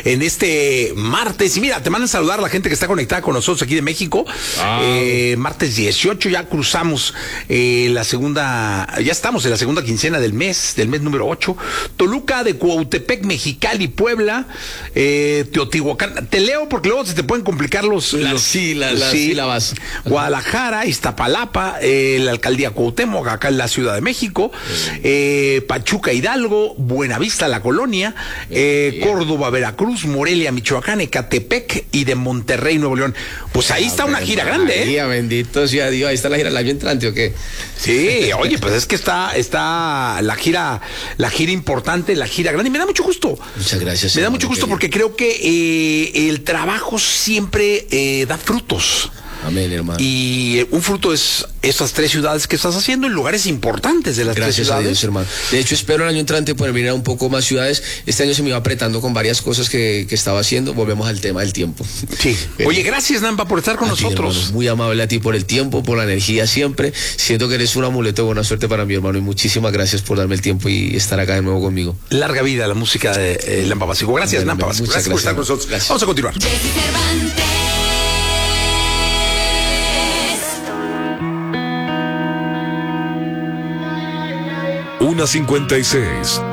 en este martes. Y mira, te mandan saludar a la gente que está conectada con nosotros aquí de México. Martes 18, ya cruzamos la segunda, ya estamos en la segunda quincena del mes número 8. Toluca, de Cuautepec, Mexicali, Puebla, Teotihuacán. Te leo porque luego se te pueden complicar las sílabas. Guadalajara, Iztapalapa, la alcaldía Cuauhtémoc, acá en la Ciudad de México, Pachuca, Hidalgo, Buenavista, La Colonia, Córdoba, Veracruz, Morelia, Michoacán, Ecatepec y de Monterrey, Nuevo León. Pues ahí está una gira grande, María, bendito sea Dios. Ahí está la gira del año entrante, ¿o qué? Sí, oye, pues es que está la gira importante, la gira grande, y me da mucho gusto. Muchas gracias. Me da mucho gusto porque creo que el trabajo siempre da frutos. Amén, hermano. Y un fruto es esas 3 ciudades que estás haciendo en lugares importantes de las 3 ciudades. Gracias a Dios, hermano. De hecho, espero el año entrante poder venir a un poco más ciudades. Este año se me iba apretando con varias cosas que estaba haciendo. Volvemos al tema del tiempo. Sí. Oye, gracias, Nampa, por estar con nosotros. Hermano, muy amable a ti por el tiempo, por la energía siempre. Siento que eres un amuleto de buena suerte para mi hermano, y muchísimas gracias por darme el tiempo y estar acá de nuevo conmigo. Larga vida la música de Nampa Básico. Gracias, Nampa Básico. Gracias por estar con nosotros. Gracias. Vamos a continuar. Una 56.